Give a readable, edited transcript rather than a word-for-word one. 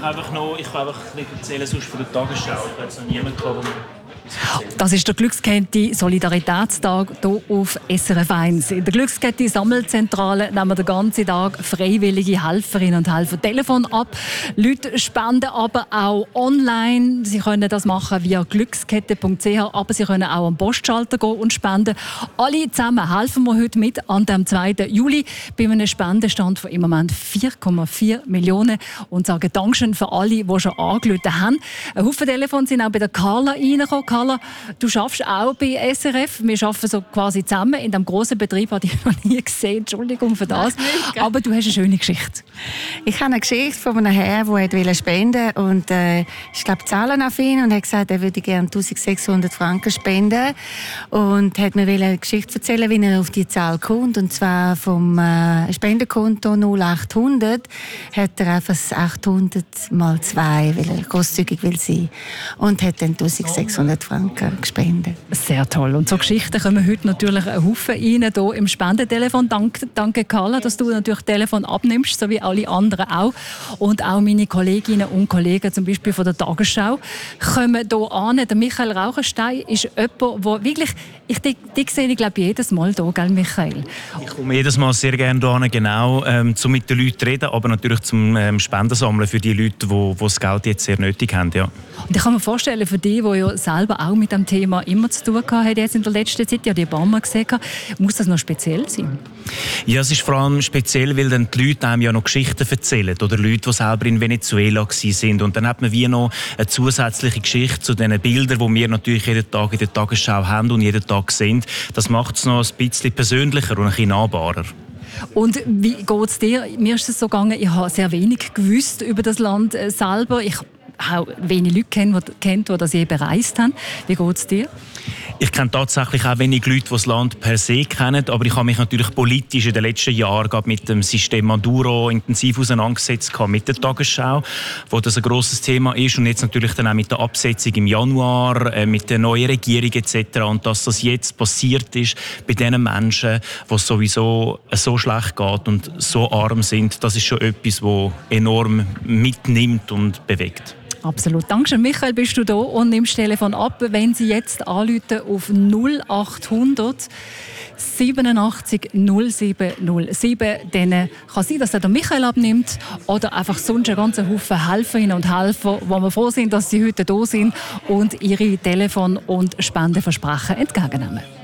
Ich kann einfach ein bisschen erzählen, sonst von der Tagesschau. Ich habe jetzt noch niemanden gehabt, das ist der Glückskette Solidaritätstag hier auf SRF 1. In der Glückskette Sammelzentrale nehmen wir den ganzen Tag freiwillige Helferinnen und Helfer Telefon ab. Leute spenden aber auch online. Sie können das machen via glückskette.ch, aber sie können auch am Postschalter gehen und spenden. Alle zusammen helfen wir heute mit an dem 2. Juli bei einem Spendenstand von im Moment 4,4 Millionen und sagen Dankeschön für alle, die schon angerufen haben. Ein Haufen Telefone sind auch bei der Carla reingekommen. Carla, du arbeitest auch bei SRF. Wir arbeiten so quasi zusammen. In diesem grossen Betrieb habe ich noch nie gesehen. Entschuldigung für das. Aber du hast eine schöne Geschichte. Ich habe eine Geschichte von einem Herrn, der spenden wollte. Und ich glaube, zahlenaffin und hat gesagt, er würde gerne 1600 Franken spenden. Und hat mir eine Geschichte erzählen, wie er auf die Zahl kommt. Und zwar vom Spendenkonto 0800 hat er einfach 800 mal 2, weil er grosszügig will sein. Und hat dann 1600 Franken gespendet. Sehr toll. Und so Geschichten kommen heute natürlich einen Haufen rein, hier im Spendentelefon. Danke, Carla, dass du natürlich das Telefon abnimmst, so wie alle anderen auch. Und auch meine Kolleginnen und Kollegen, zum Beispiel von der Tagesschau, kommen hier an. Der Michael Rauchenstein ist jemand, der wirklich, dich sehe ich glaube jedes Mal hier, gell, Michael? Ich komme jedes Mal sehr gerne hierher, genau, um mit den Leuten zu reden, aber natürlich zum Spenden sammeln für die Leute, die das Geld jetzt sehr nötig haben. Ja. Und ich kann mir vorstellen, für die ja selber auch mit dem Thema immer zu tun haben, jetzt in der letzten Zeit, ja die Obama gesehen, muss das noch speziell sein? Ja, es ist vor allem speziell, weil dann die Leute einem ja noch Geschichten erzählen oder Leute, die selber in Venezuela waren. Und dann hat man wie noch eine zusätzliche Geschichte zu den Bildern, die wir natürlich jeden Tag in der Tagesschau haben und jeden Tag sehen. Das macht es noch ein bisschen persönlicher und ein bisschen nahbarer. Und wie geht es dir? Mir ist es so gegangen, ich habe sehr wenig gewusst über das Land selber. Ich habe wenig Leute kennt, die das je bereist haben. Wie geht es dir? Ich kenne tatsächlich auch wenig Leute, die das Land per se kennen, aber ich habe mich natürlich politisch in den letzten Jahren mit dem System Maduro intensiv auseinandergesetzt, mit der Tagesschau, wo das ein grosses Thema ist, und jetzt natürlich dann auch mit der Absetzung im Januar, mit der neuen Regierung etc. Und dass das jetzt passiert ist bei den Menschen, die es sowieso so schlecht geht und so arm sind, das ist schon etwas, das enorm mitnimmt und bewegt. Absolut. Dankeschön, Michael, bist du da und nimmst das Telefon ab. Wenn Sie jetzt anrufen auf 0800 87 0707, dann kann sein, dass der Michael abnimmt oder einfach sonst einen ganzen Haufen Helferinnen und Helfer, wo wir froh sind, dass sie heute da sind und ihre Telefon- und Spendenversprechen entgegennehmen.